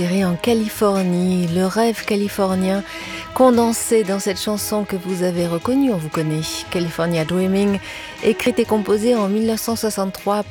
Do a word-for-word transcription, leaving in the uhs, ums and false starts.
En Californie, le rêve californien condensé dans cette chanson que vous avez reconnue, on vous connaît, California Dreaming, écrite et composée en mille neuf cent soixante-trois